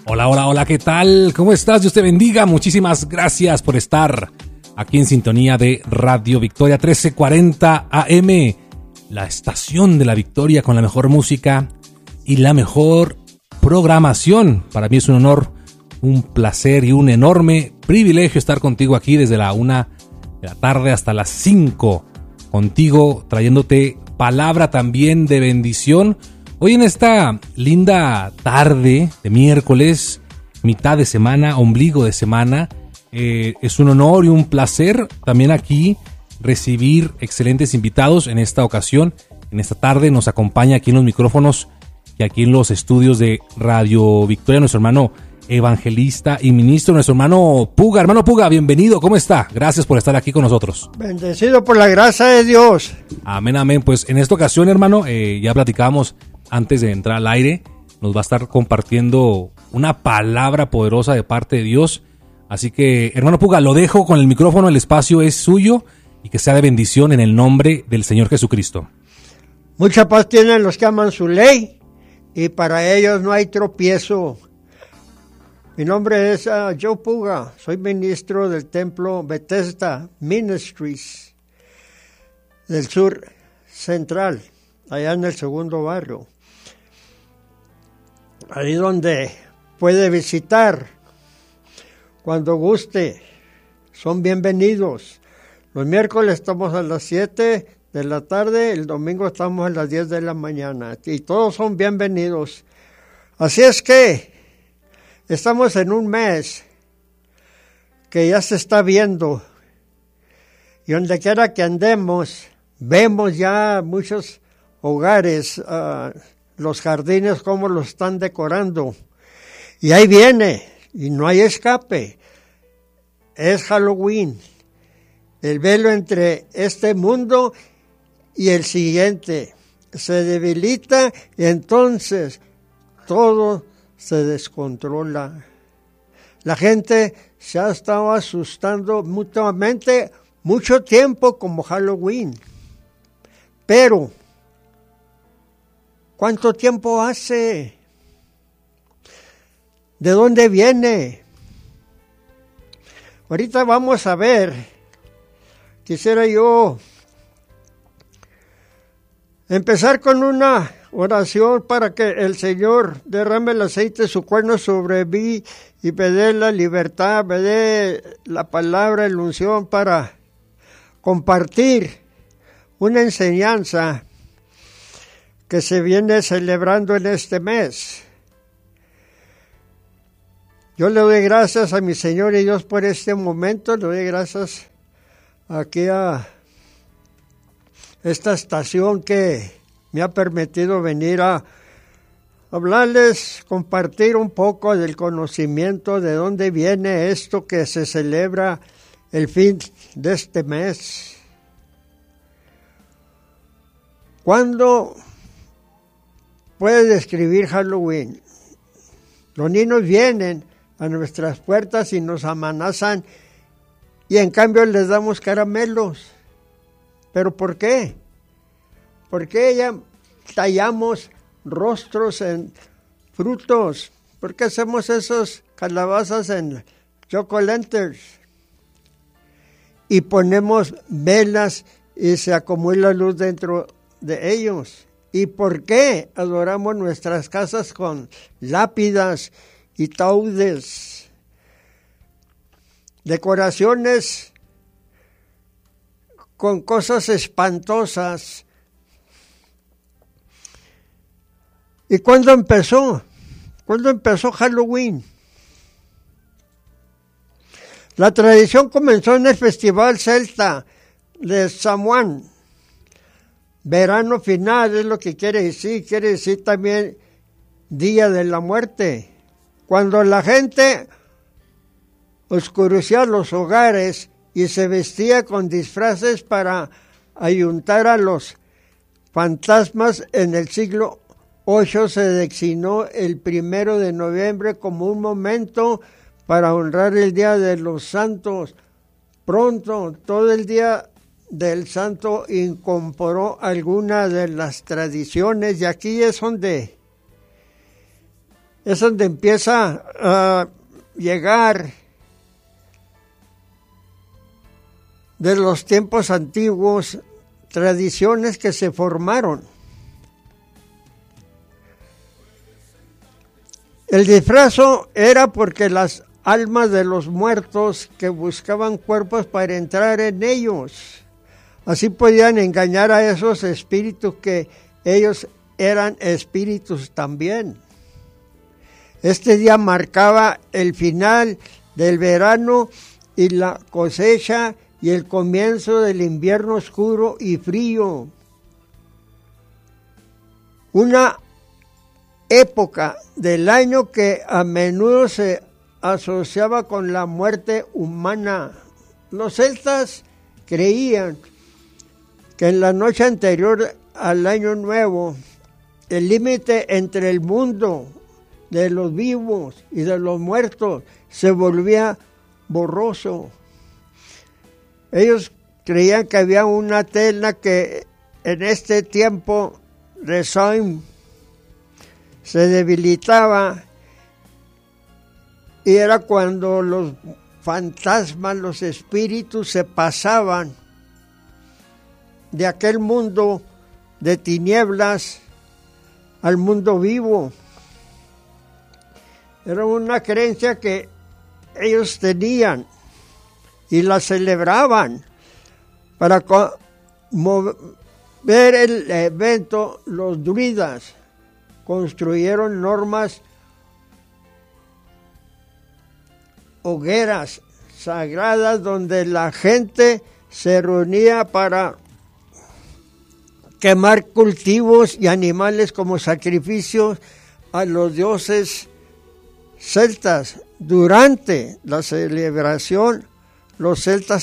Hola, hola, hola, ¿qué tal? ¿Cómo estás? Dios te bendiga. Muchísimas gracias por estar aquí en sintonía de Radio Victoria 1340 AM, la estación de la Victoria con la mejor música y la mejor programación. Para mí es un honor, un placer y un enorme privilegio estar contigo aquí desde la 1 de la tarde hasta las 5, contigo trayéndote palabra también de bendición. Hoy en esta linda tarde de miércoles, mitad de semana, ombligo de semana, es un honor y un placer también aquí recibir excelentes invitados. En esta ocasión, en esta tarde nos acompaña aquí en los micrófonos y aquí en los estudios de Radio Victoria nuestro hermano evangelista y ministro, nuestro hermano Puga. Hermano Puga, bienvenido, ¿cómo está? Gracias por estar aquí con nosotros. Bendecido por la gracia de Dios. Amén, amén. Pues en esta ocasión, hermano, ya platicábamos antes de entrar al aire, nos va a estar compartiendo una palabra poderosa de parte de Dios. Así que, hermano Puga, lo dejo con el micrófono, el espacio es suyo y que sea de bendición en el nombre del Señor Jesucristo. Mucha paz tienen los que aman su ley y para ellos no hay tropiezo. Mi nombre es Joe Puga, soy ministro del templo Bethesda Ministries del sur central, allá en el segundo barrio. Ahí donde puede visitar cuando guste, son bienvenidos. Los miércoles estamos a las 7 de la tarde, el domingo estamos a las 10 de la mañana y todos son bienvenidos. Así es que estamos en un mes que ya se está viendo y donde quiera que andemos, vemos ya muchos hogares, los jardines, cómo los están decorando. Y ahí viene, y no hay escape. Es Halloween, el velo entre este mundo y el siguiente. Se debilita y entonces todo se descontrola. La gente se ha estado asustando mutuamente mucho tiempo como Halloween. Pero ¿cuánto tiempo hace? ¿De dónde viene? Ahorita vamos a ver. Quisiera yo empezar con una oración para que el Señor derrame el aceite de su cuerno sobre mí y me dé la libertad, me dé la palabra, la unción para compartir una enseñanza que se viene celebrando en este mes. Yo le doy gracias a mi Señor y Dios por este momento, le doy gracias aquí a esta estación que me ha permitido venir a hablarles, compartir un poco del conocimiento de dónde viene esto que se celebra el fin de este mes. ¿Cuándo puede describir Halloween? Los niños vienen a nuestras puertas y nos amenazan y en cambio les damos caramelos. ¿Pero por qué? ¿Por qué ya tallamos rostros en frutos? ¿Por qué hacemos esos calabazas en chocolate? Y ponemos velas y se acumula luz dentro de ellos. ¿Y por qué adoramos nuestras casas con lápidas y taúdes? Decoraciones con cosas espantosas. ¿Y cuándo empezó? ¿Cuándo empezó Halloween? La tradición comenzó en el festival celta de Samhain. Verano final es lo que quiere decir también Día de la Muerte. Cuando la gente oscurecía los hogares y se vestía con disfraces para ayuntar a los fantasmas, en el siglo VIII se designó el 1 de noviembre como un momento para honrar el Día de los Santos. Pronto, todo el Día del Santo incorporó alguna de las tradiciones y aquí es donde es donde empieza a llegar de los tiempos antiguos tradiciones que se formaron. El disfrazo era porque las almas de los muertos que buscaban cuerpos para entrar en ellos, así podían engañar a esos espíritus que ellos eran espíritus también. Este día marcaba el final del verano y la cosecha y el comienzo del invierno oscuro y frío. Una época del año que a menudo se asociaba con la muerte humana. Los celtas creían que en la noche anterior al año nuevo, el límite entre el mundo de los vivos y de los muertos se volvía borroso. Ellos creían que había una tela que en este tiempo Rezoim se debilitaba, y era cuando los fantasmas, los espíritus se pasaban de aquel mundo de tinieblas al mundo vivo. Era una creencia que ellos tenían y la celebraban. Para ver el evento, los druidas construyeron normas, hogueras sagradas donde la gente se reunía para quemar cultivos y animales como sacrificios a los dioses celtas. Durante la celebración, los celtas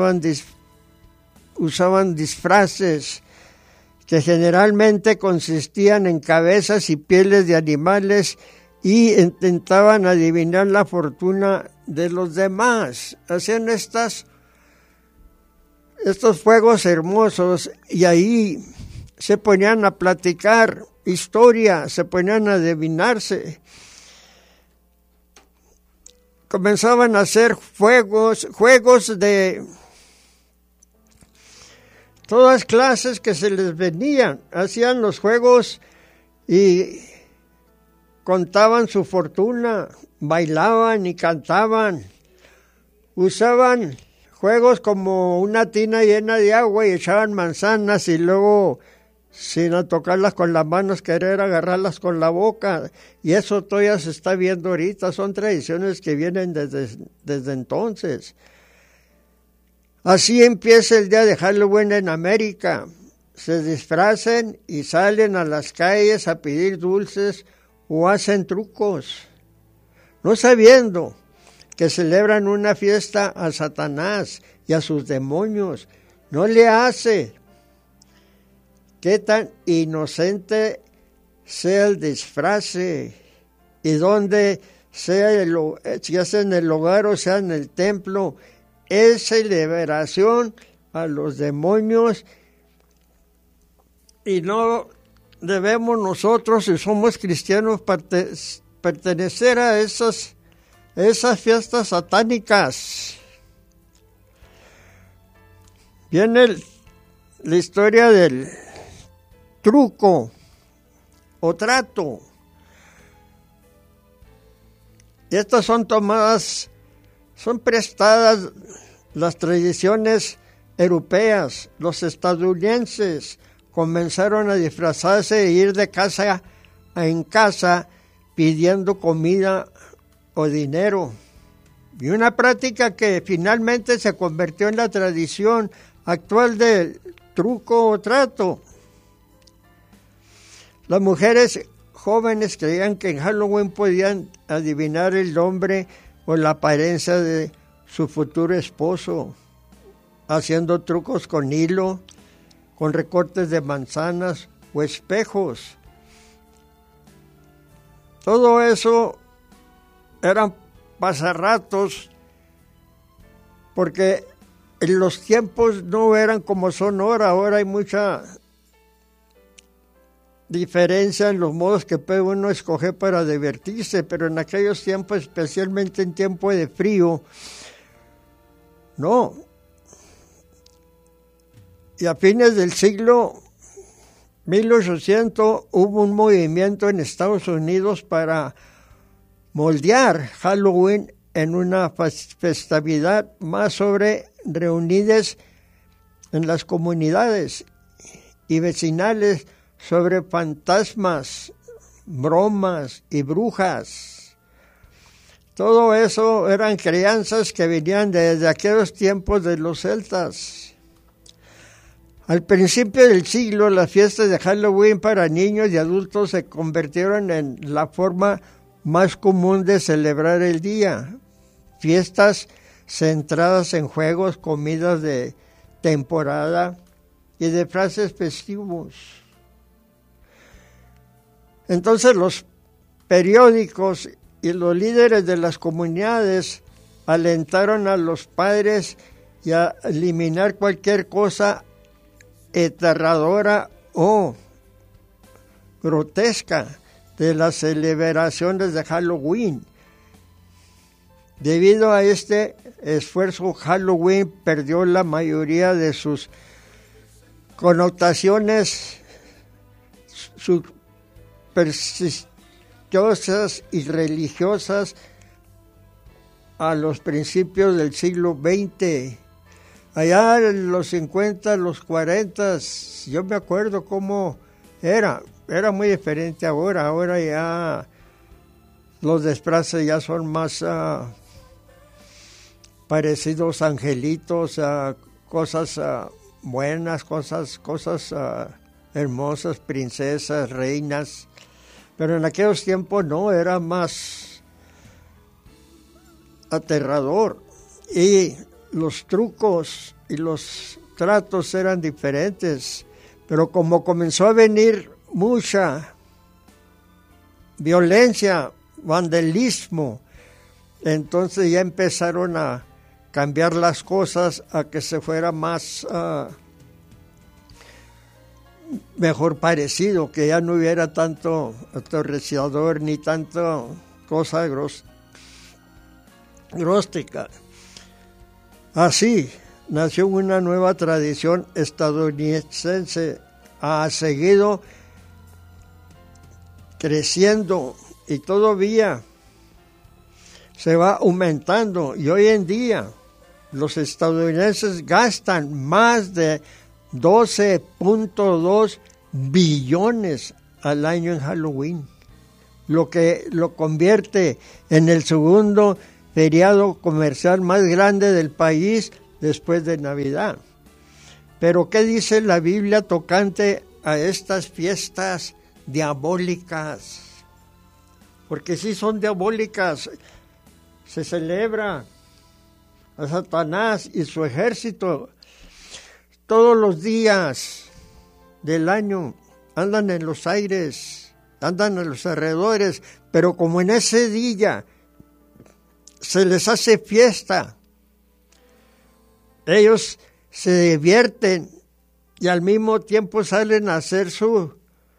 usaban disfraces que generalmente consistían en cabezas y pieles de animales y intentaban adivinar la fortuna de los demás. Hacían estos juegos hermosos y ahí se ponían a platicar historias, se ponían a adivinarse. Comenzaban a hacer juegos de todas clases que se les venían. Hacían los juegos y contaban su fortuna, bailaban y cantaban. Usaban juegos como una tina llena de agua y echaban manzanas y luego, sin tocarlas con las manos, querer agarrarlas con la boca. Y eso todavía se está viendo ahorita. Son tradiciones que vienen desde entonces. Así empieza el día de Halloween en América. Se disfrazan y salen a las calles a pedir dulces o hacen trucos, no sabiendo que celebran una fiesta a Satanás y a sus demonios. No le hace. Qué tan inocente sea el disfraz y donde sea, si es en el hogar o sea en el templo, es celebración a los demonios, y no debemos nosotros, si somos cristianos, pertenecer a esas fiestas satánicas. Viene la historia del truco o trato. Y estas son prestadas las tradiciones europeas. Los estadounidenses comenzaron a disfrazarse e ir de casa en casa pidiendo comida o dinero. Y una práctica que finalmente se convirtió en la tradición actual del truco o trato. Las mujeres jóvenes creían que en Halloween podían adivinar el nombre o la apariencia de su futuro esposo, haciendo trucos con hilo, con recortes de manzanas o espejos. Todo eso eran pasarratos, porque en los tiempos no eran como son ahora. Ahora hay mucha diferencia en los modos que puede uno escoger para divertirse, pero en aquellos tiempos, especialmente en tiempo de frío, no. Y a fines del siglo 1800 hubo un movimiento en Estados Unidos para moldear Halloween en una festividad más sobre reunidas en las comunidades y vecinales sobre fantasmas, bromas y brujas. Todo eso eran crianzas que venían desde aquellos tiempos de los celtas. Al principio del siglo, las fiestas de Halloween para niños y adultos se convirtieron en la forma más común de celebrar el día. Fiestas centradas en juegos, comidas de temporada y disfraces festivos. Entonces los periódicos y los líderes de las comunidades alentaron a los padres y a eliminar cualquier cosa aterradora o grotesca de las celebraciones de Halloween. Debido a este esfuerzo, Halloween perdió la mayoría de sus connotaciones supersticiosas y religiosas a los principios del siglo XX. Allá en los 50, los 40, yo me acuerdo cómo era muy diferente ahora ya los disfraces ya son más parecidos a angelitos, a cosas buenas, cosas hermosas, princesas, reinas, pero en aquellos tiempos no, era más aterrador y los trucos y los tratos eran diferentes, pero como comenzó a venir mucha violencia, vandalismo, entonces ya empezaron a cambiar las cosas a que se fuera más mejor parecido, que ya no hubiera tanto aterrorizador ni tanto cosa gróstica. Así nació una nueva tradición estadounidense, ha seguido creciendo y todavía se va aumentando, y hoy en día los estadounidenses gastan más de 12.2 billones al año en Halloween, lo que lo convierte en el segundo feriado comercial más grande del país después de Navidad. Pero ¿qué dice la Biblia tocante a estas fiestas diabólicas? Porque sí son diabólicas. Se celebra a Satanás y su ejército todos los días del año. Andan en los aires, andan en los alrededores, pero como en ese día se les hace fiesta, ellos se divierten y al mismo tiempo salen a hacer sus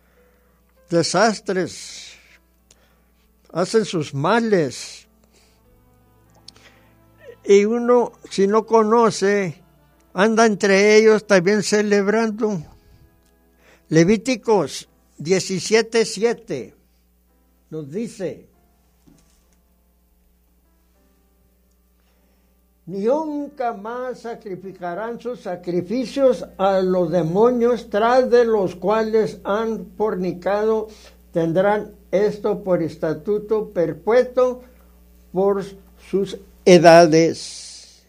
desastres, hacen sus males. Y uno, si no conoce, anda entre ellos también celebrando. Levíticos 17:7 nos dice: nunca más sacrificarán sus sacrificios a los demonios tras de los cuales han fornicado. Tendrán esto por estatuto perpetuo por sus edades.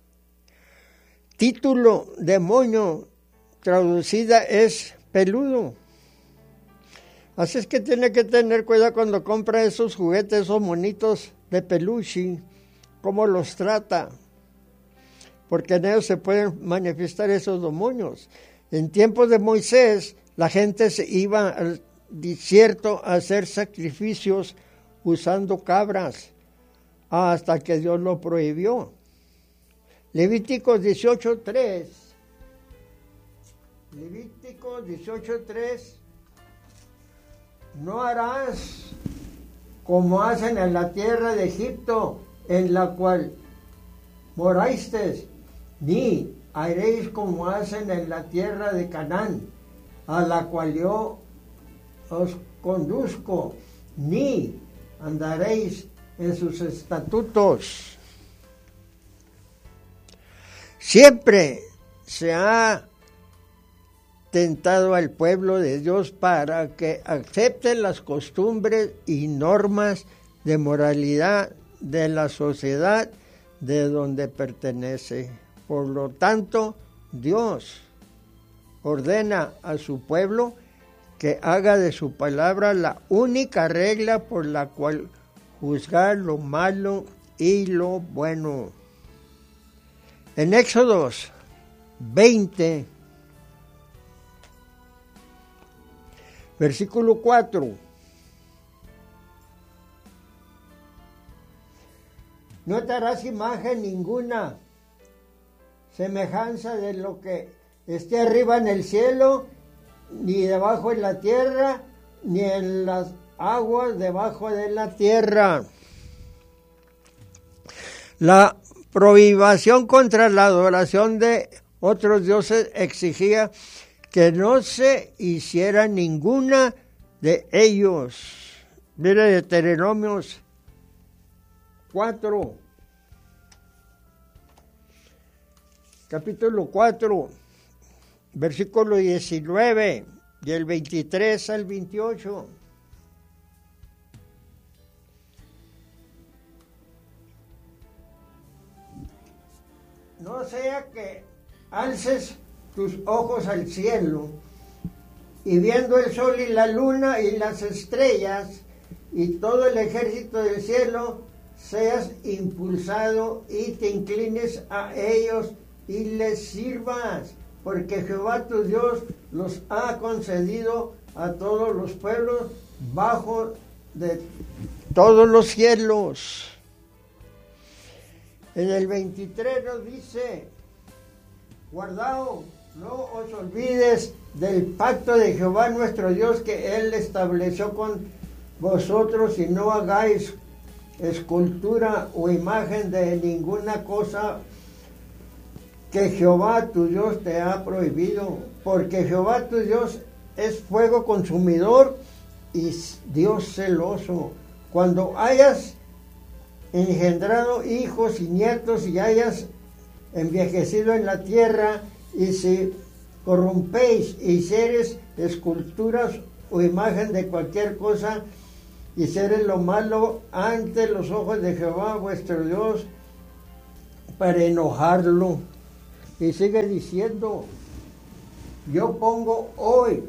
Título: demonio, traducida es peludo. Así es que tiene que tener cuidado cuando compra esos juguetes, esos monitos de peluche, cómo los trata, porque en ellos se pueden manifestar esos demonios. En tiempos de Moisés, la gente se iba al desierto a hacer sacrificios usando cabras, hasta que Dios lo prohibió. Levíticos 18:3. Levíticos 18:3 no harás como hacen en la tierra de Egipto, en la cual morasteis, ni haréis como hacen en la tierra de Canaán, a la cual yo os conduzco, ni andaréis en sus estatutos. Siempre se ha tentado al pueblo de Dios para que acepten las costumbres y normas de moralidad de la sociedad de donde pertenece. Por lo tanto, Dios ordena a su pueblo que haga de su palabra la única regla por la cual juzgar lo malo y lo bueno. En Éxodos 20, versículo 4. No te harás imagen ninguna, semejanza de lo que esté arriba en el cielo, ni debajo en la tierra, ni en las aguas debajo de la tierra. La prohibición contra la adoración de otros dioses exigía que no se hiciera ninguna de ellos. Mire Deuteronomios 4, capítulo 4, versículo 19 y el 23 al 28. No sea que alces tus ojos al cielo y viendo el sol y la luna y las estrellas y todo el ejército del cielo, seas impulsado y te inclines a ellos y les sirvas, porque Jehová tu Dios los ha concedido a todos los pueblos bajo de todos los cielos. En el 23 nos dice: guardaos, no os olvides del pacto de Jehová nuestro Dios que Él estableció con vosotros, y no hagáis escultura o imagen de ninguna cosa que Jehová tu Dios te ha prohibido, porque Jehová tu Dios es fuego consumidor y Dios celoso. Cuando hayas engendrado hijos y nietos y hayas envejecido en la tierra, y si corrompéis y hicieres esculturas o imagen de cualquier cosa, hicieres lo malo ante los ojos de Jehová vuestro Dios para enojarlo. Y sigue diciendo: yo pongo hoy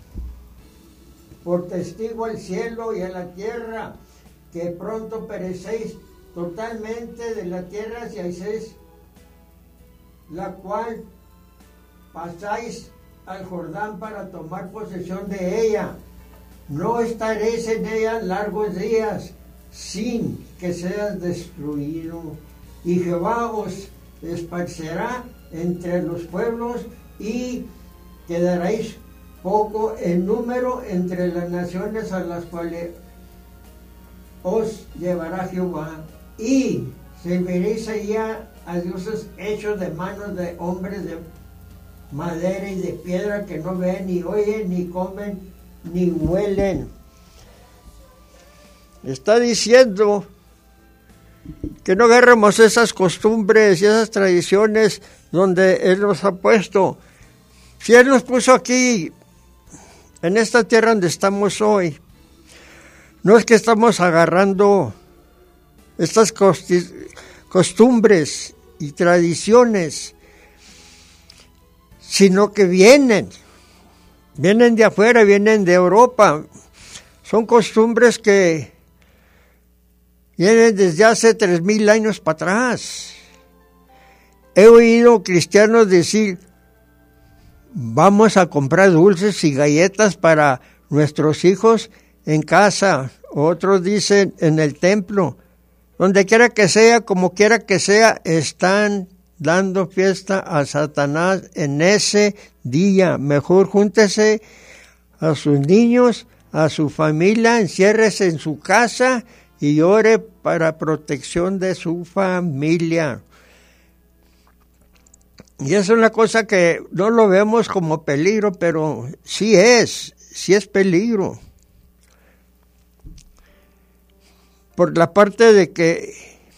por testigo al cielo y a la tierra, que pronto perecéis totalmente de la tierra si hacéis la cual pasáis al Jordán para tomar posesión de ella. No estaréis en ella largos días sin que seas destruido. Y Jehová os esparcerá entre los pueblos y quedaréis poco en número entre las naciones a las cuales os llevará Jehová, y serviréis allá a dioses hechos de manos de hombres de madera y de piedra, que no ven, ni oyen, ni comen, ni huelen. Está diciendo que no agarremos esas costumbres y esas tradiciones donde Él nos ha puesto. Si Él nos puso aquí, en esta tierra donde estamos hoy, no es que estamos agarrando estas costumbres y tradiciones, sino que vienen de afuera, vienen de Europa. Son costumbres que vienen desde hace 3,000 años para atrás. He oído cristianos decir: vamos a comprar dulces y galletas para nuestros hijos en casa. Otros dicen en el templo. Donde quiera que sea, como quiera que sea, están dando fiesta a Satanás en ese día. Mejor júntese a sus niños a su familia, enciérrese en su casa y ore para protección de su familia. Y es una cosa que no lo vemos como peligro, pero sí es peligro. Por la parte de que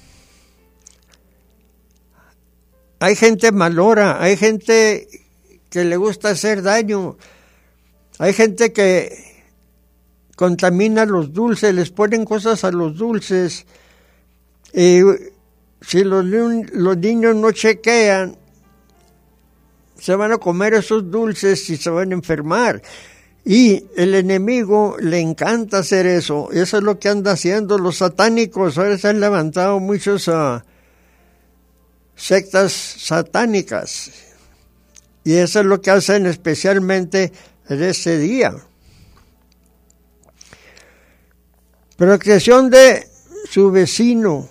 hay gente malora, hay gente que le gusta hacer daño, hay gente que contamina los dulces, les ponen cosas a los dulces, y si los niños no chequean, se van a comer esos dulces y se van a enfermar. Y el enemigo le encanta hacer eso. Eso es lo que anda haciendo los satánicos. Ahora se han levantado muchas sectas satánicas. Y eso es lo que hacen especialmente en ese día. Protección de su vecino,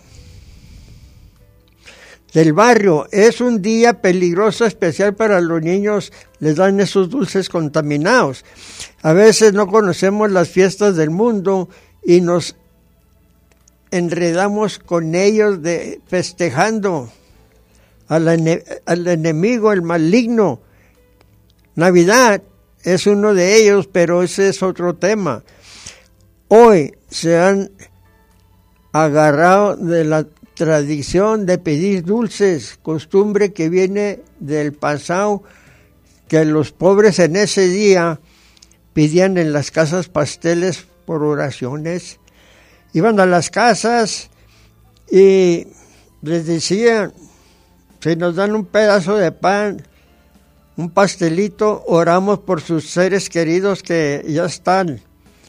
del barrio. Es un día peligroso, especial para los niños. Les dan esos dulces contaminados. A veces no conocemos las fiestas del mundo y nos enredamos con ellos festejando al enemigo, el maligno. Navidad es uno de ellos, pero ese es otro tema. Hoy se han agarrado de la tradición de pedir dulces, costumbre que viene del pasado, que los pobres en ese día pedían en las casas pasteles por oraciones. Iban a las casas y les decían, si nos dan un pedazo de pan, un pastelito, oramos por sus seres queridos que ya están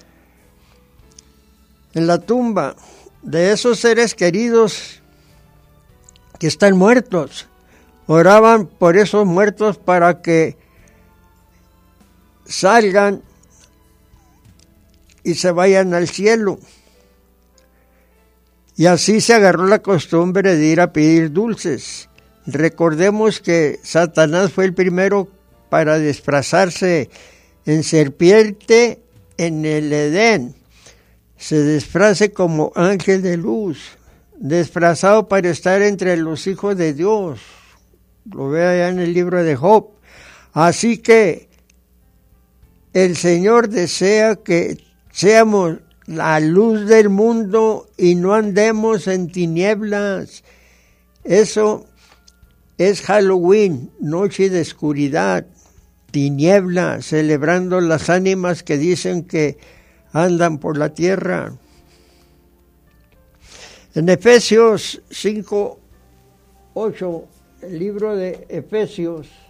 en la tumba, de esos seres queridos que están muertos. Oraban por esos muertos para que salgan y se vayan al cielo. Y así se agarró la costumbre de ir a pedir dulces. Recordemos que Satanás fue el primero para disfrazarse en serpiente en el Edén. Se disfrace como ángel de luz, disfrazado para estar entre los hijos de Dios. Lo ve allá en el libro de Job. Así que el Señor desea que seamos la luz del mundo y no andemos en tinieblas. Eso es Halloween, noche de oscuridad, tiniebla, celebrando las ánimas que dicen que andan por la tierra. En Efesios 5:8, el libro de Efesios,